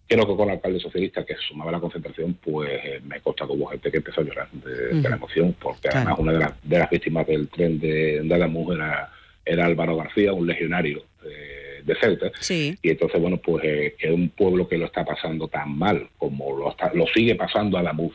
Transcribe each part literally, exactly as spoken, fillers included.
Creo que con el alcalde socialista que se sumaba a la concentración, pues eh, me consta que hubo gente que empezó a llorar de, uh-huh. de la emoción, porque claro. además una de las, de las víctimas del tren de, de Ademuz era, era Álvaro García, un legionario eh, de Ceuta, sí. y entonces, bueno, pues eh, que un pueblo que lo está pasando tan mal como lo, está, lo sigue pasando Ademuz,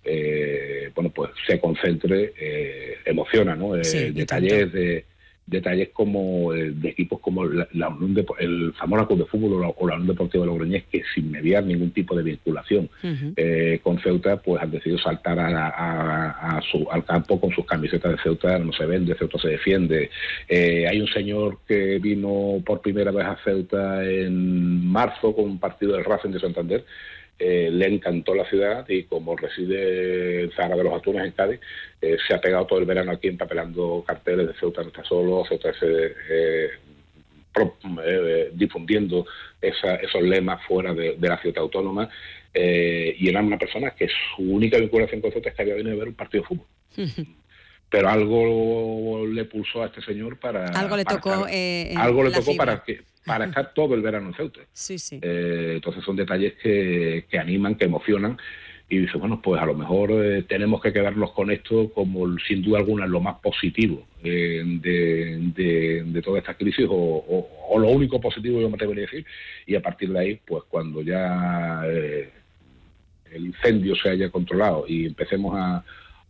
eh, bueno, pues se concentre, eh, emociona, ¿no? Eh, sí, detalles de... detalles como eh, de equipos como la, la Unión de, el Zamora Club de Fútbol o la, o la Unión Deportiva de Logroñés, que sin mediar ningún tipo de vinculación uh-huh. eh, con Ceuta, pues han decidido saltar a, a, a su, al campo con sus camisetas de Ceuta. No se vende, Ceuta se defiende. Eh, hay un señor que vino por primera vez a Ceuta en marzo con un partido del Racing de Santander. Eh, le encantó la ciudad y como reside en Zahara de los Atunes, en Cádiz, eh, se ha pegado todo el verano aquí empapelando carteles de Ceuta no está solo, Ceuta se, eh, pro, eh, difundiendo esa, esos lemas fuera de, de la ciudad autónoma, eh, y era una persona que su única vinculación con Ceuta es que había venido a ver un partido de fútbol. Pero algo le pulsó a este señor para... Algo le para tocó estar, eh, Algo le tocó fibra. para que... para estar todo el verano en Ceuta. Sí, sí. Eh, entonces son detalles que, que animan, que emocionan, y dice, bueno, pues a lo mejor eh, tenemos que quedarnos con esto como sin duda alguna lo más positivo eh, de, de, de toda esta crisis, o, o, o lo único positivo, yo me atrevería a decir, y a partir de ahí, pues cuando ya eh, el incendio se haya controlado y empecemos a,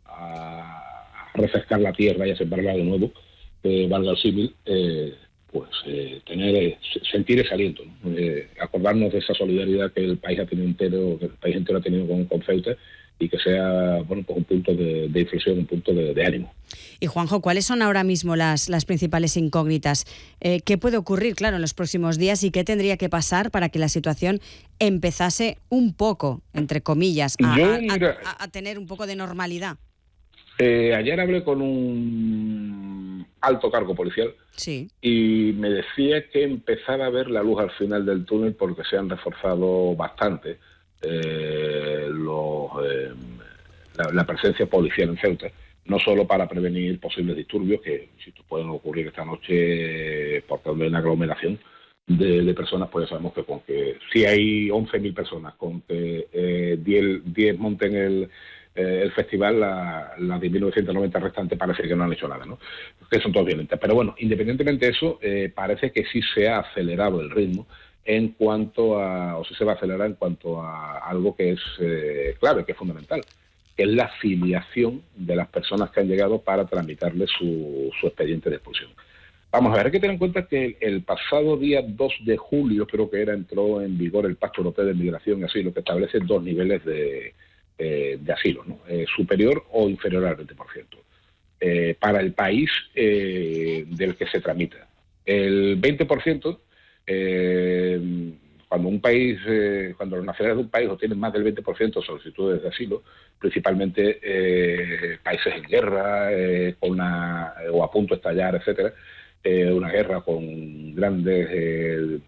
a refrescar la tierra y a sembrarla de nuevo, eh, valga el símil, eh, pues eh, tener eh, sentir ese aliento, ¿no? eh, acordarnos de esa solidaridad que el país ha tenido entero, que el país entero ha tenido con, con Ceuta, y que sea, bueno, pues un punto de, de inflexión, un punto de, de ánimo. Y Juanjo, ¿cuáles son ahora mismo las, las principales incógnitas? Eh, ¿Qué puede ocurrir, claro, en los próximos días, y qué tendría que pasar para que la situación empezase un poco, entre comillas, a, Yo, a, mira, a, a tener un poco de normalidad? Eh, ayer hablé con un alto cargo policial, sí. y me decía que empezaba a ver la luz al final del túnel porque se han reforzado bastante eh, los, eh, la, la presencia policial en Ceuta, no solo para prevenir posibles disturbios que si pueden ocurrir esta noche porque hay una aglomeración de, de personas, pues ya sabemos que con que si hay once mil personas, con que eh, diez monten el el festival, la, la de mil novecientos noventa restante parece que no han hecho nada, ¿no? Que son todos violentas. Pero bueno, independientemente de eso, eh, parece que sí se ha acelerado el ritmo en cuanto a, o sí se va a acelerar en cuanto a algo que es eh, clave, que es fundamental, que es la filiación de las personas que han llegado para tramitarle su, su expediente de expulsión. Vamos a ver, hay que tener en cuenta que el pasado día dos de julio, creo que era, entró en vigor el Pacto Europeo de Migración y Asilo, que establece dos niveles de Eh, de asilo, ¿no? Eh, superior o inferior al veinte por ciento, eh, para el país eh, del que se tramita. El veinte por ciento, eh, cuando un país, eh, cuando los nacionales de un país obtienen más del veinte por ciento de solicitudes de asilo, principalmente eh, países en guerra, eh, con una, o a punto de estallar, etcétera, eh, una guerra con grandes... Eh,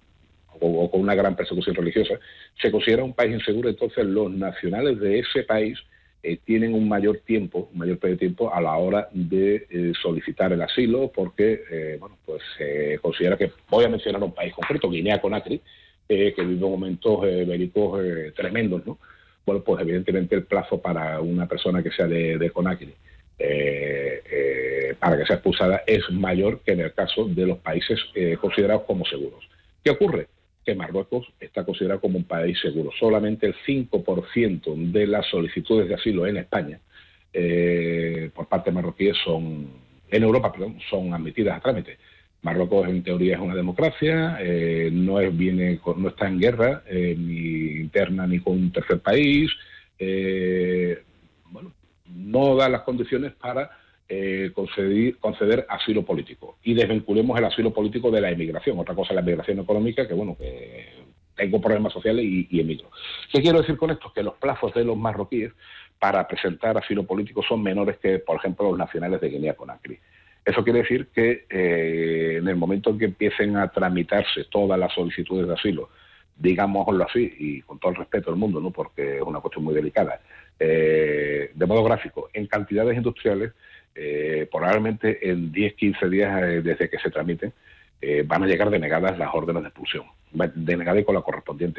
o con una gran persecución religiosa, se considera un país inseguro. Entonces los nacionales de ese país eh, tienen un mayor tiempo, un mayor periodo de tiempo a la hora de eh, solicitar el asilo, porque eh, bueno, pues se eh, considera que, voy a mencionar un país concreto, Guinea-Conakry, eh, que vive momentos eh, bélicos eh, tremendos, ¿no? Bueno, pues evidentemente el plazo para una persona que sea de, de Conakry eh, eh, para que sea expulsada es mayor que en el caso de los países eh, considerados como seguros. ¿Qué ocurre? Que Marruecos está considerado como un país seguro. Solamente el cinco por ciento de las solicitudes de asilo en España eh, por parte de marroquíes son, en Europa, perdón, son admitidas a trámite. Marruecos en teoría es una democracia, eh, no es viene con, no está en guerra eh, ni interna ni con un tercer país, eh, bueno, no da las condiciones para Eh, conceder, conceder asilo político, y desvinculemos el asilo político de la inmigración. Otra cosa es la inmigración económica, que bueno, que tengo problemas sociales y, y emigro. ¿Qué quiero decir con esto? Que los plazos de los marroquíes para presentar asilo político son menores que, por ejemplo, los nacionales de Guinea-Conakry. Eso quiere decir que eh, en el momento en que empiecen a tramitarse todas las solicitudes de asilo, digámoslo así, y con todo el respeto del mundo, ¿no? Porque es una cuestión muy delicada, eh, de modo gráfico, en cantidades industriales, Eh, probablemente en diez, quince días eh, desde que se tramiten eh, van a llegar denegadas las órdenes de expulsión, denegadas y con la correspondiente